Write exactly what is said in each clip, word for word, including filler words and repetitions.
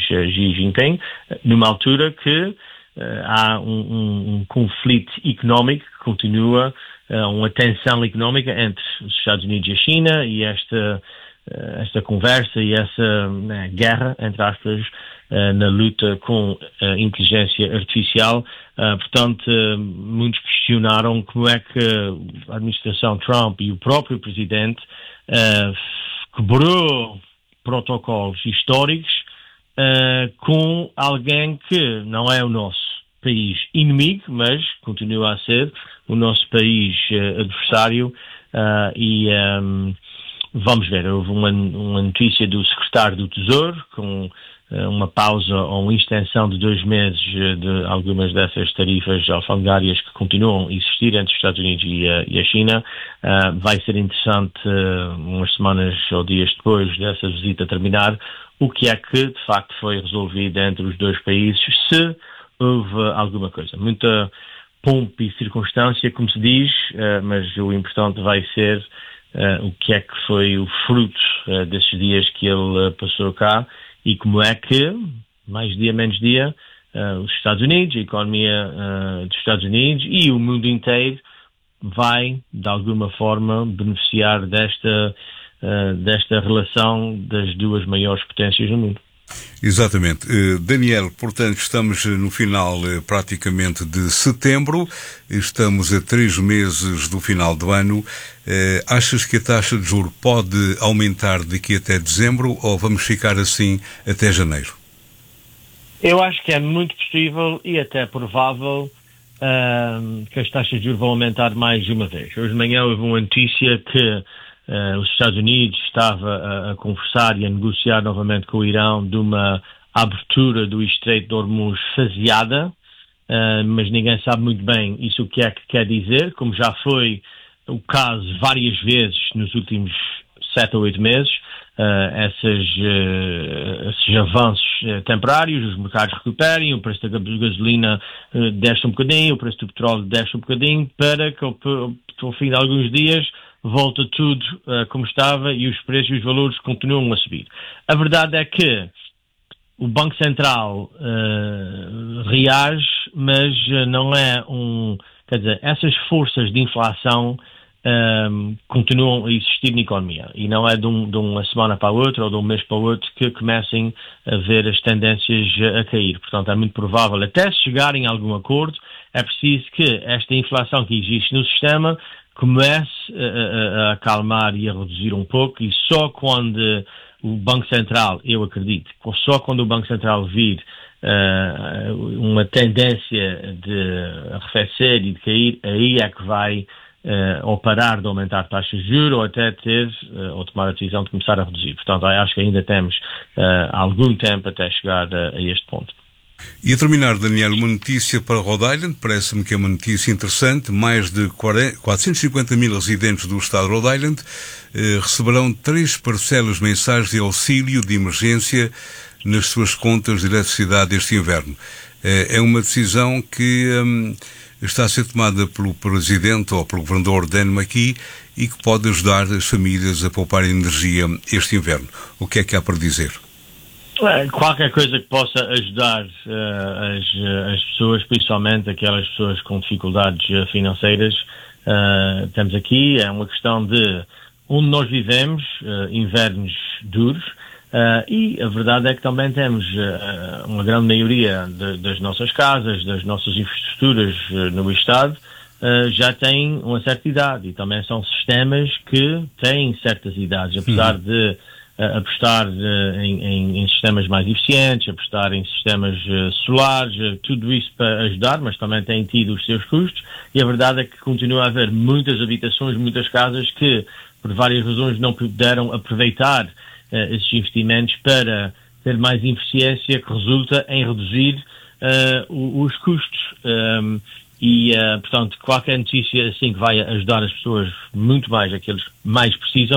Xi Jinping, numa altura que uh, há um, um, um conflito económico que continua, uh, uma tensão económica entre os Estados Unidos e a China, e esta, uh, esta conversa e essa né, guerra, entre aspas, uh, na luta com a inteligência artificial. Uh, portanto, uh, muitos questionaram como é que a administração Trump e o próprio presidente uh, quebrou protocolos históricos uh, com alguém que não é o nosso país inimigo, mas continua a ser o nosso país uh, adversário, uh, e um, vamos ver, houve uma, uma notícia do secretário do Tesouro com uh, uma pausa ou uma extensão de dois meses uh, de algumas dessas tarifas alfandegárias que continuam a existir entre os Estados Unidos e a, e a China. Uh, vai ser interessante, uh, umas semanas ou dias depois dessa visita terminar, o que é que de facto foi resolvido entre os dois países, se houve alguma coisa. Muita pompa e circunstância, como se diz, uh, mas o importante vai ser uh, o que é que foi o fruto uh, desses dias que ele uh, passou cá, e como é que, mais dia menos dia, uh, os Estados Unidos, a economia uh, dos Estados Unidos e o mundo inteiro vai, de alguma forma, beneficiar desta, uh, desta relação das duas maiores potências do mundo. Exatamente. Uh, Daniel, portanto, estamos no final uh, praticamente de setembro, estamos a três meses do final do ano. Uh, achas que a taxa de juros pode aumentar daqui até dezembro, ou vamos ficar assim até janeiro? Eu acho que é muito possível e até provável uh, que as taxas de juros vão aumentar mais de uma vez. Hoje de manhã houve uma notícia que Uh, os Estados Unidos estava a, a conversar e a negociar novamente com o Irão de uma abertura do Estreito de Hormuz faseada, uh, mas ninguém sabe muito bem isso o que é que quer dizer, como já foi o caso várias vezes nos últimos sete ou oito meses. Uh, essas, uh, esses avanços uh, temporários, os mercados recuperem, o preço da gasolina uh, desce um bocadinho, o preço do petróleo desce um bocadinho, para que ao, ao fim de alguns dias volta tudo uh, como estava e os preços e os valores continuam a subir. A verdade é que o Banco Central uh, reage, mas uh, não é um... Quer dizer, essas forças de inflação um, continuam a existir na economia, e não é de, um, de uma semana para a outra ou de um mês para o outro que comecem a ver as tendências a cair. Portanto, é muito provável, até se chegarem a algum acordo, é preciso que esta inflação que existe no sistema comece a, a, a acalmar e a reduzir um pouco, e só quando o Banco Central, eu acredito, só quando o Banco Central vir uh, uma tendência de arrefecer e de cair, aí é que vai uh, ou parar de aumentar taxas de juros, ou até ter, uh, ou tomar a decisão de começar a reduzir. Portanto, acho que ainda temos uh, algum tempo até chegar a, a este ponto. E a terminar, Daniel, uma notícia para Rhode Island, parece-me que é uma notícia interessante. Mais de quatrocentos e cinquenta mil residentes do estado de Rhode Island eh, receberão três parcelas mensais de auxílio de emergência nas suas contas de eletricidade este inverno. Eh, é uma decisão que hum, está a ser tomada pelo Presidente ou pelo Governador Dan McKee e que pode ajudar as famílias a poupar energia este inverno. O que é que há para dizer? Qualquer coisa que possa ajudar uh, as, as pessoas, principalmente aquelas pessoas com dificuldades uh, financeiras, uh, temos aqui, é uma questão de onde nós vivemos, uh, invernos duros, uh, e a verdade é que também temos uh, uma grande maioria de, das nossas casas, das nossas infraestruturas uh, no Estado, uh, já têm uma certa idade, e também são sistemas que têm certas idades, apesar uhum. de Uh, apostar uh, em, em, em sistemas mais eficientes, apostar em sistemas uh, solares, uh, tudo isso para ajudar, mas também tem tido os seus custos, e a verdade é que continua a haver muitas habitações, muitas casas que, por várias razões, não puderam aproveitar uh, esses investimentos para ter mais eficiência, que resulta em reduzir uh, os custos. Um, e, uh, portanto, qualquer notícia assim que vai ajudar as pessoas muito mais, aqueles que mais precisam,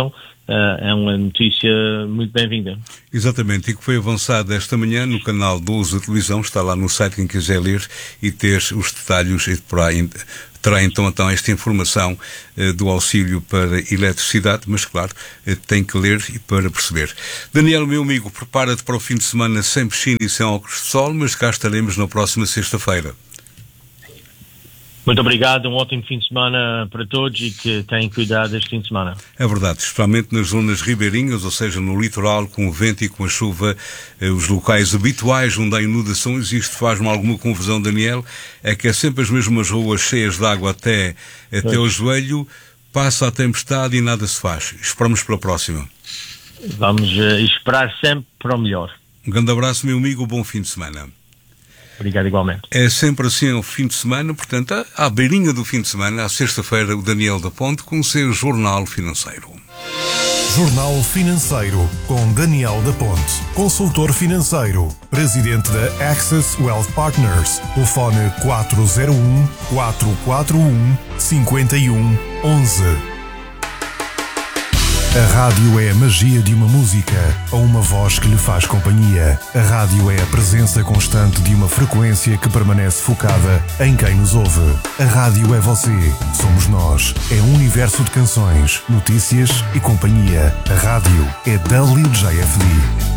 uh, é uma notícia muito bem-vinda. Exatamente, e que foi avançado esta manhã no canal doze da televisão, está lá no site quem quiser ler e ter os detalhes e por aí terá então, então esta informação uh, do auxílio para eletricidade, mas claro, uh, tem que ler e para perceber. Daniel, meu amigo, prepara-te para o fim de semana sem piscina e sem óculos de sol, mas cá estaremos na próxima sexta-feira. Muito obrigado, um ótimo fim de semana para todos e que tenham cuidado este fim de semana. É verdade, especialmente nas zonas ribeirinhas, ou seja, no litoral, com o vento e com a chuva, eh, os locais habituais onde há inundações. Isto faz-me alguma confusão, Daniel, é que é sempre as mesmas ruas cheias de água até, até o joelho, passa a tempestade e nada se faz. Esperamos pela próxima. Vamos uh, esperar sempre para o melhor. Um grande abraço, meu amigo, bom fim de semana. Obrigado igualmente. É sempre assim ao fim de semana, portanto, à beirinha do fim de semana, à sexta-feira, o Daniel da Ponte com o seu Jornal Financeiro. Jornal Financeiro, com Daniel da Ponte, consultor financeiro, presidente da Access Wealth Partners, telefone quatro zero um, quatro quatro um, cinco um um um. A rádio é a magia de uma música ou uma voz que lhe faz companhia. A rádio é a presença constante de uma frequência que permanece focada em quem nos ouve. A rádio é você, somos nós. É um universo de canções, notícias e companhia. A rádio é W J F D.